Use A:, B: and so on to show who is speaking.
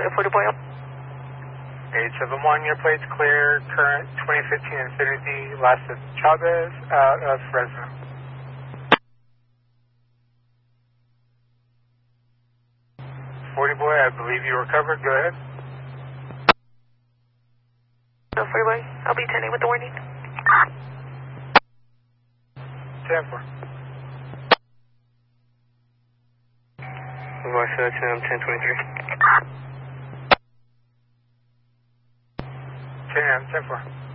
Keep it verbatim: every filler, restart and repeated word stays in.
A: to Florida Boy.
B: eight seven one, your plate's clear. Current twenty fifteen Infinity, last of Chavez, out of Fresno. forty Boy, I believe you were covered. Go ahead.
A: No, forty Boy. I'll be ten eight with the warning.
B: ten four.
C: Voice uh, ten twenty-three.
B: ten ten four.